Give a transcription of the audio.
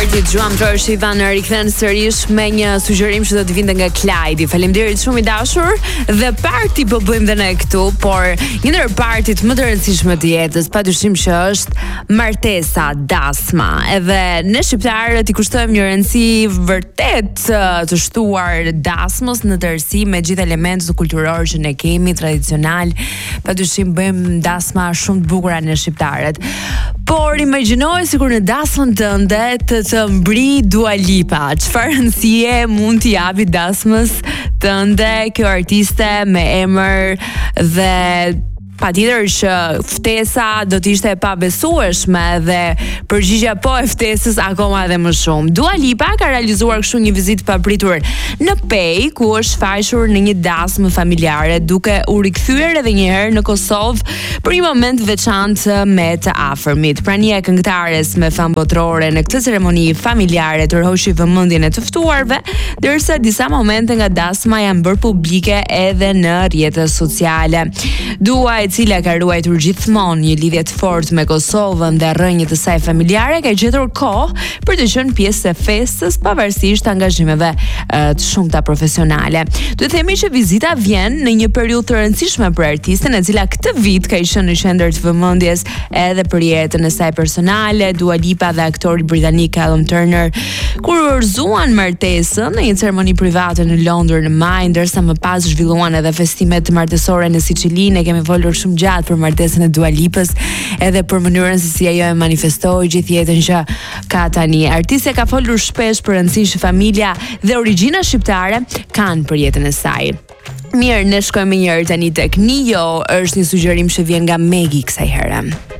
Party Drum Trosh Ivan rikthen sërish me një sugjerim që do të vinte nga Klajdi. Faleminderit shumë i dashur. Dhe party po bëjmë dhe ne këtu, por një ndër partit më të rëndësishme të jetës, padyshim që është martesa, dasma. Edhe ne shqiptarët i kushtojmë një rëndësi vërtet të shtuar dasmës në tërësi me gjithë elementet kulturor që ne kemi tradicional. Padyshim bëjmë dasma shumë të bukura ne shqiptarët. Por imagjinoj sikur në dasmën tënde të mbri Dua Lipa. Çfarë rëndësie mund t'i japi dasmës tënde kjo artiste me emër dhe patjetër që ftesa do të ishte e pabesueshme dhe përgjigjja po e ftesës akoma edhe më shumë. Dua Lipa ka realizuar kështu një vizitë papritur në Pej, ku është faqur në një dasmë familjare, duke u rikthyer edhe një herë në Kosovë për një moment veçantë me të afërmit. Prania e këngëtares me fam botërore në këtë ceremoni familjare tërhoqi vëmendjen e të ftuarve, ndërsa disa momente nga dasma janë bërë publike edhe në rrjetet sociale. Dua, e cila ka ruajtur gjithmonë një lidhje të fortë me Kosovën dhe rrënjët e saj familjare, ka gjetur kohë për të qenë pjesë e festës pavarësisht angazhimeve të shumta profesionale. Duhet të themi që vizita vjen në një periudhë të rëndësishme për artisten, e cila këtë vit ka qenë në qendër të vëmendjes edhe për jetën e saj personale. Dua Lipa dhe aktori britanik Callum Turner kurorzuan martesën në një ceremoni private në Londër në maj, ndërsa më pas zhvilluan edhe festimet martesore në Sicilinë. Kemi folur shumë gjatë për martesën e Dua Lipës edhe për mënyrën se si ajo e manifestoi gjithë jetën që ka tani. Artistja ka folur shpesh për rëndësinë që familja dhe origjina shqiptare kanë për jetën e saj. Mirë, ne shkojmë njëherë tani tek Nio, është një sugjerim që vjen nga Megi kësaj here.